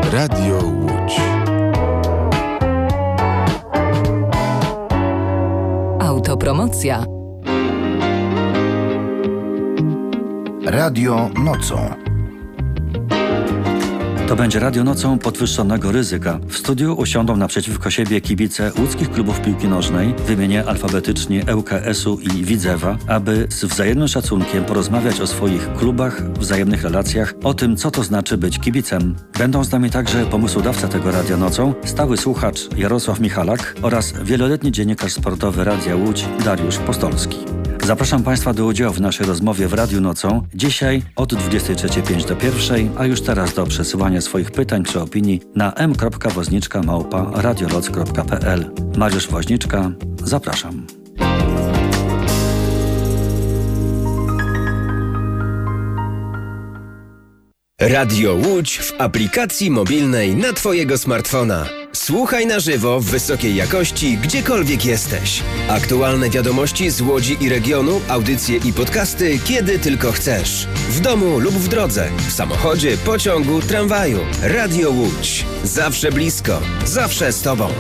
Radio Łódź. Autopromocja. Radio nocą. To będzie Radio Nocą podwyższonego ryzyka. W studiu usiądą naprzeciwko siebie kibice łódzkich klubów piłki nożnej, wymienię alfabetycznie ŁKS-u i Widzewa, aby z wzajemnym szacunkiem porozmawiać o swoich klubach, wzajemnych relacjach, o tym, co to znaczy być kibicem. Będą z nami także pomysłodawca tego Radia Nocą, stały słuchacz Jarosław Michalak oraz wieloletni dziennikarz sportowy Radia Łódź Dariusz Postolski. Zapraszam Państwa do udziału w naszej rozmowie w Radiu Nocą. Dzisiaj od 23:05 do 1:00, a już teraz do przesyłania swoich pytań czy opinii na m.woźniczka@radioloc.pl. Mariusz Woźniczka, zapraszam. Radio Łódź w aplikacji mobilnej na Twojego smartfona. Słuchaj na żywo w wysokiej jakości, gdziekolwiek jesteś. Aktualne wiadomości z Łodzi i regionu, audycje i podcasty, kiedy tylko chcesz. W domu lub w drodze, w samochodzie, pociągu, tramwaju. Radio Łódź. Zawsze blisko, zawsze z Tobą.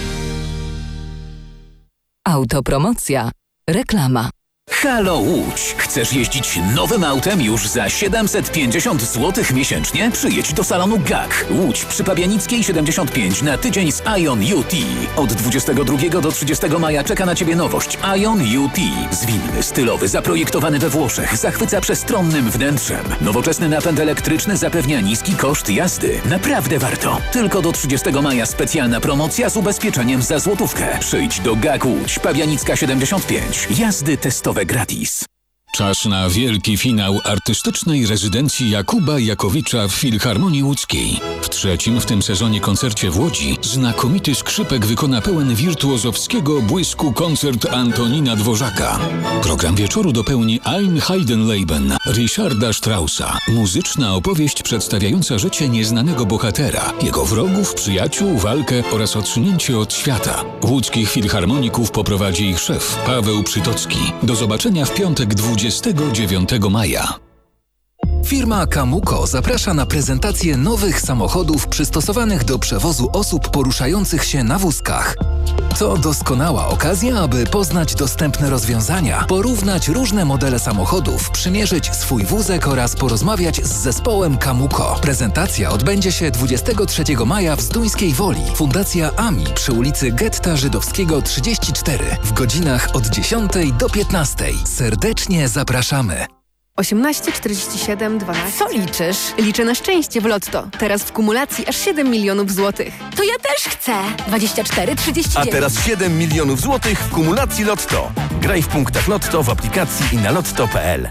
Autopromocja. Reklama. Halo Łódź! Chcesz jeździć nowym autem już za 750 zł miesięcznie? Przyjedź do salonu GAK. Łódź przy Pabianickiej 75 na tydzień z Ion UT. Od 22 do 30 maja czeka na Ciebie nowość Ion UT. Zwinny, stylowy, zaprojektowany we Włoszech, zachwyca przestronnym wnętrzem. Nowoczesny napęd elektryczny zapewnia niski koszt jazdy. Naprawdę warto. Tylko do 30 maja specjalna promocja z ubezpieczeniem za złotówkę. Przyjdź do GAK Łódź, Pabianicka 75. Jazdy testowe gratis. Czas na wielki finał artystycznej rezydencji Jakuba Jakowicza w Filharmonii Łódzkiej. W trzecim w tym sezonie koncercie w Łodzi znakomity skrzypek wykona pełen wirtuozowskiego błysku koncert Antonina Dworzaka. Program wieczoru dopełni Ein Heidenleben Richarda Straussa. Muzyczna opowieść przedstawiająca życie nieznanego bohatera, jego wrogów, przyjaciół, walkę oraz odsunięcie od świata. Łódzkich filharmoników poprowadzi ich szef Paweł Przytocki. Do zobaczenia w piątek 29 maja. Firma Kamuko zaprasza na prezentację nowych samochodów przystosowanych do przewozu osób poruszających się na wózkach. To doskonała okazja, aby poznać dostępne rozwiązania, porównać różne modele samochodów, przymierzyć swój wózek oraz porozmawiać z zespołem Kamuko. Prezentacja odbędzie się 23 maja w Zduńskiej Woli. Fundacja AMI przy ulicy Getta Żydowskiego 34 w godzinach od 10 do 15. Serdecznie zapraszamy. 18, 47, 12. Co liczysz? Liczę na szczęście w Lotto. Teraz w kumulacji aż 7 milionów złotych. To ja też chcę. 24, 39. A teraz 7 milionów złotych w kumulacji Lotto. Graj w punktach Lotto w aplikacji i na lotto.pl.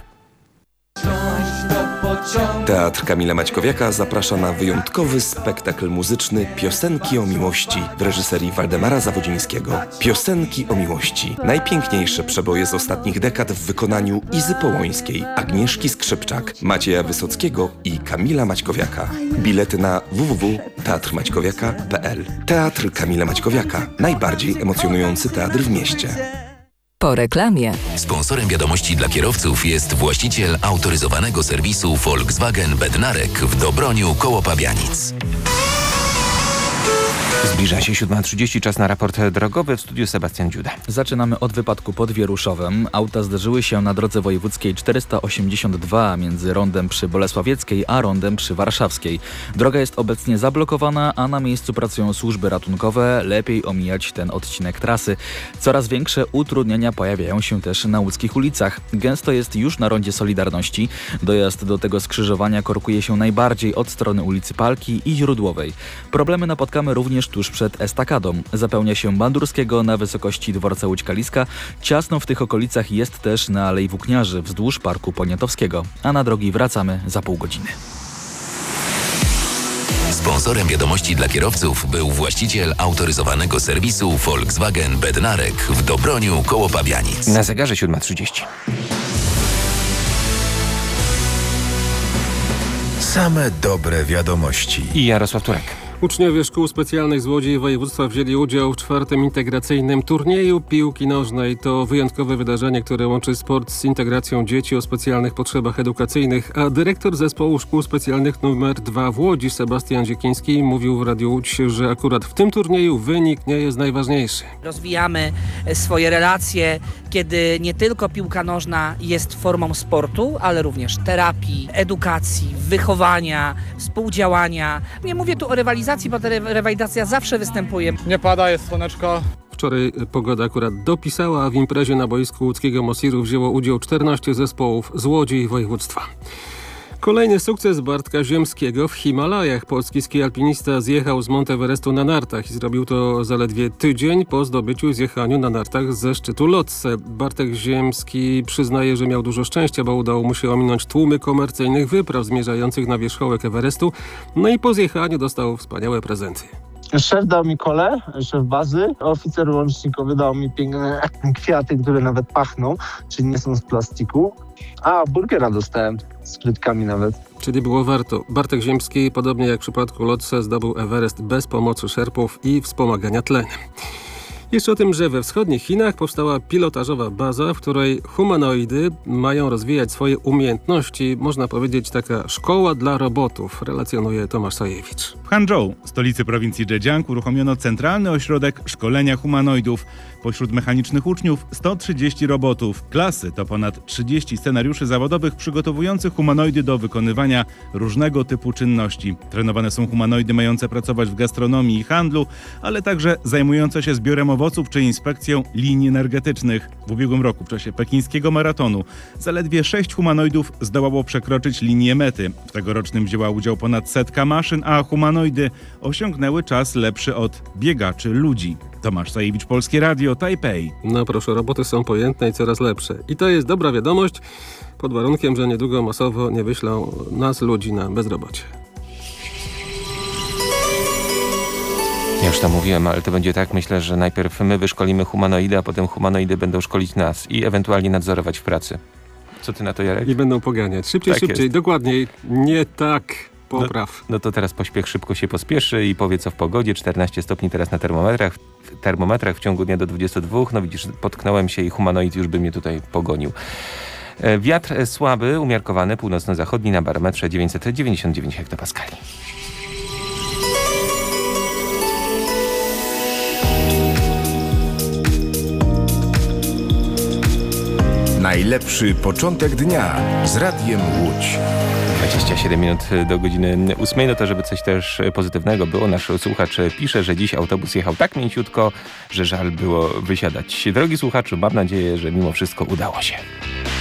Teatr Kamila Maćkowiaka zaprasza na wyjątkowy spektakl muzyczny Piosenki o miłości w reżyserii Waldemara Zawodzińskiego. Piosenki o miłości. Najpiękniejsze przeboje z ostatnich dekad w wykonaniu Izy Połońskiej, Agnieszki Skrzypczak, Macieja Wysockiego i Kamila Maćkowiaka. Bilety na www.teatrmaćkowiaka.pl. Teatr Kamila Maćkowiaka. Najbardziej emocjonujący teatr w mieście. Po reklamie. Sponsorem wiadomości dla kierowców jest właściciel autoryzowanego serwisu Volkswagen Bednarek w Dobroniu koło Pabianic. Zbliża się 7:30, czas na raport drogowy, w studiu Sebastian Dziuda. Zaczynamy od wypadku pod Wieruszowem. Auta zderzyły się na drodze wojewódzkiej 482 między rondem przy Bolesławieckiej a rondem przy Warszawskiej. Droga jest obecnie zablokowana, a na miejscu pracują służby ratunkowe. Lepiej omijać ten odcinek trasy. Coraz większe utrudnienia pojawiają się też na łódzkich ulicach. Gęsto jest już na rondzie Solidarności. Dojazd do tego skrzyżowania korkuje się najbardziej od strony ulicy Palki i Źródłowej. Problemy napotkamy również tuż przed estakadą. Zapełnia się Bandurskiego na wysokości dworca Łódź-Kaliska. Ciasno w tych okolicach jest też na Alei Włókniarzy wzdłuż Parku Poniatowskiego. A na drogi wracamy za pół godziny. Sponsorem wiadomości dla kierowców był właściciel autoryzowanego serwisu Volkswagen Bednarek w Dobroniu koło Pabianic. Na zegarze 7:30. Same dobre wiadomości. I Jarosław Turek. Uczniowie szkół specjalnych z Łodzi i województwa wzięli udział w 4. integracyjnym turnieju piłki nożnej. To wyjątkowe wydarzenie, które łączy sport z integracją dzieci o specjalnych potrzebach edukacyjnych, a dyrektor zespołu szkół specjalnych nr 2 w Łodzi, Sebastian Dziekiński, mówił w Radiu Łódź, że akurat w tym turnieju wynik nie jest najważniejszy. Rozwijamy swoje relacje, kiedy nie tylko piłka nożna jest formą sportu, ale również terapii, edukacji, wychowania, współdziałania. Nie mówię tu o rywalizacji, bo ta rywalizacja zawsze występuje. Nie pada, jest słoneczko. Wczoraj pogoda akurat dopisała, a w imprezie na boisku łódzkiego Mosiru wzięło udział 14 zespołów z Łodzi i województwa. Kolejny sukces Bartka Ziemskiego w Himalajach. Polski ski-alpinista zjechał z Monteverestu na nartach i zrobił to zaledwie tydzień po zdobyciu i zjechaniu na nartach ze szczytu Lhotse. Bartek Ziemski przyznaje, że miał dużo szczęścia, bo udało mu się ominąć tłumy komercyjnych wypraw zmierzających na wierzchołek Everestu. No i po zjechaniu dostał wspaniałe prezenty. Szef dał mi kole, szef bazy, oficer łącznikowy dał mi piękne kwiaty, które nawet pachną, czyli nie są z plastiku. A burgera dostałem z frytkami nawet. Czyli było warto. Bartek Ziemski, podobnie jak w przypadku Lhotse, zdobył Everest bez pomocy szerpów i wspomagania tlenem. Jeszcze o tym, że we wschodnich Chinach powstała pilotażowa baza, w której humanoidy mają rozwijać swoje umiejętności. Można powiedzieć taka szkoła dla robotów, relacjonuje Tomasz Sajewicz. W Hangzhou, stolicy prowincji Zhejiang, uruchomiono centralny ośrodek szkolenia humanoidów. Pośród mechanicznych uczniów 130 robotów. Klasy to ponad 30 scenariuszy zawodowych przygotowujących humanoidy do wykonywania różnego typu czynności. Trenowane są humanoidy mające pracować w gastronomii i handlu, ale także zajmujące się zbiorem owoców czy inspekcją linii energetycznych. W ubiegłym roku w czasie pekińskiego maratonu zaledwie 6 humanoidów zdołało przekroczyć linię mety. W tegorocznym wzięła udział ponad 100 maszyn, a humanoidy osiągnęły czas lepszy od biegaczy ludzi. Tomasz Sajewicz, Polskie Radio, Tajpej. No proszę, roboty są pojętne i coraz lepsze. I to jest dobra wiadomość, pod warunkiem, że niedługo masowo nie wyślą nas, ludzi, na bezrobocie. Ja już to mówiłem, ale to będzie tak, myślę, że najpierw my wyszkolimy humanoidy, a potem humanoidy będą szkolić nas i ewentualnie nadzorować w pracy. Co ty na to, Jarek? I będą poganiać. Szybciej, tak szybciej, jest. Dokładniej. Nie tak. Popraw. No to teraz pośpiech szybko się pospieszy i powie co w pogodzie. 14 stopni teraz na termometrach w ciągu dnia do 22. No widzisz, potknąłem się i humanoid już by mnie tutaj pogonił. Wiatr słaby, umiarkowany, północno-zachodni na barometrze 999 hektopaskali. Najlepszy początek dnia z Radiem Łódź. 27 minut do godziny 8. No to żeby coś też pozytywnego było, nasz słuchacz pisze, że dziś autobus jechał tak mięciutko, że żal było wysiadać. Drogi słuchaczu, mam nadzieję, że mimo wszystko udało się.